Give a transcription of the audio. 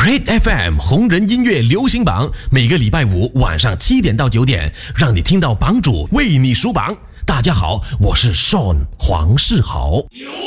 Red FM 红人音乐流行榜，每个礼拜五晚上7点到9点，让你听到榜主为你数榜。大家好，我是 Sean 黄世豪。